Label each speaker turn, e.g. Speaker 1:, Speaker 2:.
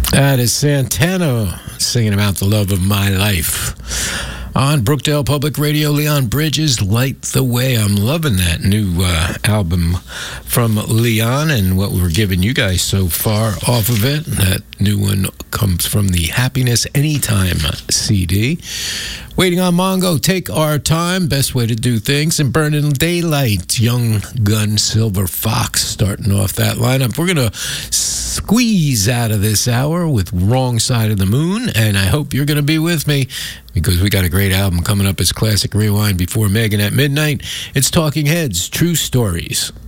Speaker 1: That is Santana singing about the love of my life. On Brookdale Public Radio, Leon Bridges, Light the Way. I'm loving that new album from Leon and what we're giving you guys so far off of it. That new one comes from the Happiness Anytime CD. Waiting on Mongo, Take Our Time, Best Way to Do Things, and Burning Daylight, Young Gun, Silver Fox, starting off that lineup. We're going to squeeze out of this hour with Wrong Side of the Moon, and I hope you're going to be with me because we got a great album coming up as Classic Rewind before Megan at midnight. It's Talking Heads, True Stories.